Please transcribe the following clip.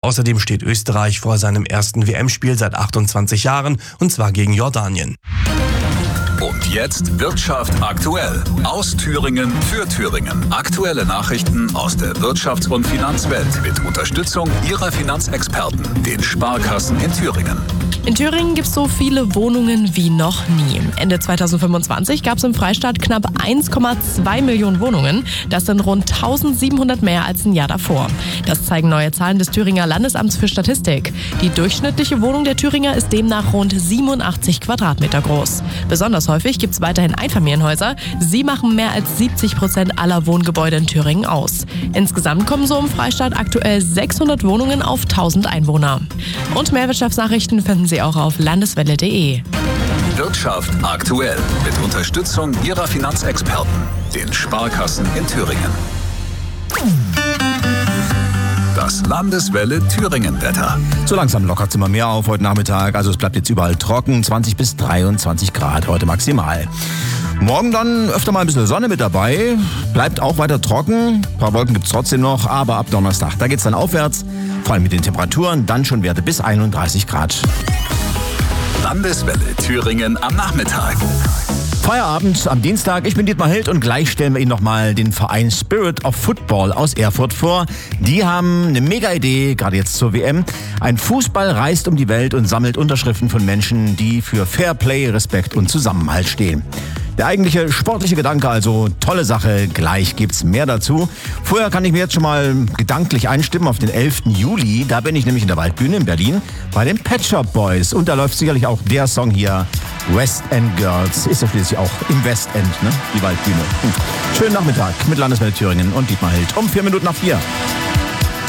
Außerdem steht Österreich vor seinem ersten WM-Spiel seit 28 Jahren, und zwar gegen Jordanien. Und jetzt Wirtschaft aktuell. Aus Thüringen für Thüringen. Aktuelle Nachrichten aus der Wirtschafts- und Finanzwelt mit Unterstützung Ihrer Finanzexperten, den Sparkassen in Thüringen. In Thüringen gibt es so viele Wohnungen wie noch nie. Ende 2025 gab es im Freistaat knapp 1,2 Millionen Wohnungen. Das sind rund 1700 mehr als ein Jahr davor. Das zeigen neue Zahlen des Thüringer Landesamts für Statistik. Die durchschnittliche Wohnung der Thüringer ist demnach rund 87 Quadratmeter groß. Besonders häufig gibt es weiterhin Einfamilienhäuser. Sie machen mehr als 70% aller Wohngebäude in Thüringen aus. Insgesamt kommen so im Freistaat aktuell 600 Wohnungen auf 1000 Einwohner. Und mehr Wirtschaftsnachrichten finden Sie auch auf landeswelle.de. Wirtschaft aktuell mit Unterstützung Ihrer Finanzexperten, den Sparkassen in Thüringen. Das Landeswelle Thüringen-Wetter. So langsam lockert es immer mehr auf heute Nachmittag. Also es bleibt jetzt überall trocken, 20 bis 23 Grad heute maximal. Morgen dann öfter mal ein bisschen Sonne mit dabei. Bleibt auch weiter trocken. Ein paar Wolken gibt es trotzdem noch, aber ab Donnerstag, da geht es dann aufwärts. Vor allem mit den Temperaturen, dann schon Werte bis 31 Grad. Landeswelle Thüringen am Nachmittag. Feierabend am Dienstag. Ich bin Dietmar Hild und gleich stellen wir Ihnen nochmal den Verein Spirit of Football aus Erfurt vor. Die haben eine mega Idee, gerade jetzt zur WM. Ein Fußball reist um die Welt und sammelt Unterschriften von Menschen, die für Fair Play, Respekt und Zusammenhalt stehen. Der eigentliche sportliche Gedanke, also tolle Sache, gleich gibt's mehr dazu. Vorher kann ich mir jetzt schon mal gedanklich einstimmen auf den 11. Juli. Da bin ich nämlich in der Waldbühne in Berlin bei den Pet Shop Boys. Und da läuft sicherlich auch der Song hier, West End Girls. Ist ja schließlich auch im West End, ne? Die Waldbühne. Schönen Nachmittag mit Landeswelle Thüringen und Dietmar Hild um 4 Minuten nach 4.